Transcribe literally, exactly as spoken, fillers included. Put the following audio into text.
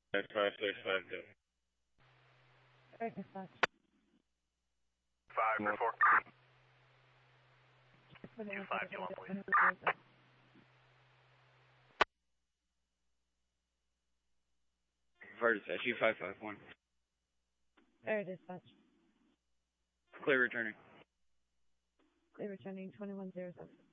That's five six five two. Alright, dispatch. Five for four. Two five, you want, please? Fire dispatch, U five five one. Alright, dispatch. Clear returning. Clear returning twenty-one zero seven.